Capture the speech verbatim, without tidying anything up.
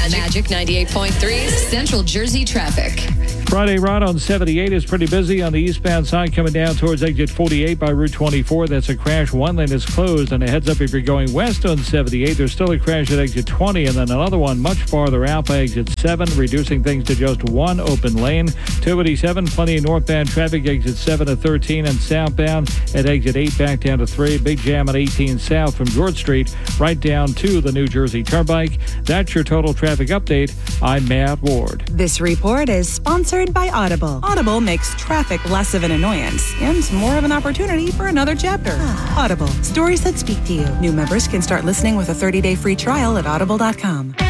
Magic ninety-eight point three, Central Jersey traffic. Friday run on seventy-eight is pretty busy on the eastbound side coming down towards exit forty-eight by Route twenty-four. That's a crash. One lane is closed. And a heads up if you're going west on seventy-eight, there's still a crash at exit twenty, and then another one much farther out by exit seven, reducing things to just one open lane. two eighty-seven, plenty of northbound traffic, exit seven to thirteen, and southbound at exit eight back down to three. Big jam at eighteen south from George Street right down to the New Jersey Turnpike. That's your total traffic update. I'm Matt Ward. This report is sponsored by Audible. Audible makes traffic less of an annoyance and more of an opportunity for another chapter. Audible, stories that speak to you. New members can start listening with a thirty-day free trial at audible dot com.